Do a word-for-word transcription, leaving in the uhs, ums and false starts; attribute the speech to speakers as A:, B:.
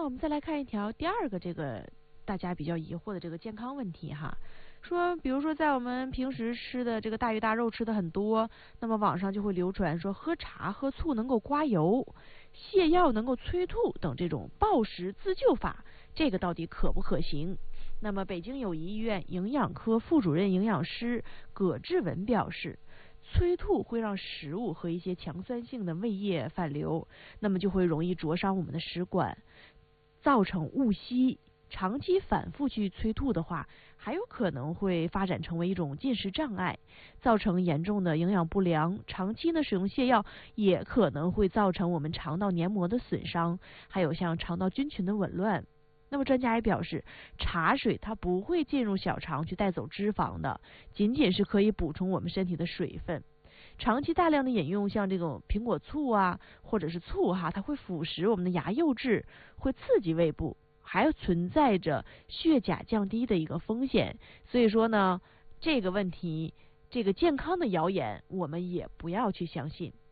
A: 我们再来看一条第二个这个大家比较疑惑的这个健康问题哈，说比如说在我们平时吃的这个大鱼大肉吃的很多，那么网上就会流传说喝茶喝醋能够刮油，泻药能够催吐等这种暴食自救法，这个到底可不可行？那么北京友谊医院营养科副主任营养师葛志文表示，催吐会让食物和一些强酸性的胃液反流，那么就会容易灼伤我们的食管，造成误吸。长期反复去催吐的话，还有可能会发展成为一种进食障碍，造成严重的营养不良。长期呢使用泻药也可能会造成我们肠道黏膜的损伤，还有像肠道菌群的紊乱。那么专家也表示，茶水它不会进入小肠去带走脂肪的，仅仅是可以补充我们身体的水分。长期大量的饮用像这种苹果醋啊，或者是醋哈，它会腐蚀我们的牙釉质，会刺激胃部，还存在着血钾降低的一个风险。所以说呢，这个问题，这个健康的谣言，我们也不要去相信。